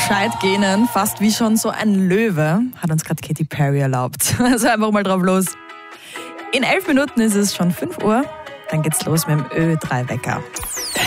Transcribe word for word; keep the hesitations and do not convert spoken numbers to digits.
gescheit gähnen, fast wie schon so ein Löwe, hat uns gerade Katy Perry erlaubt. Also einfach mal drauf los. In elf Minuten ist es schon fünf Uhr, dann geht's los mit dem Ö drei Wecker.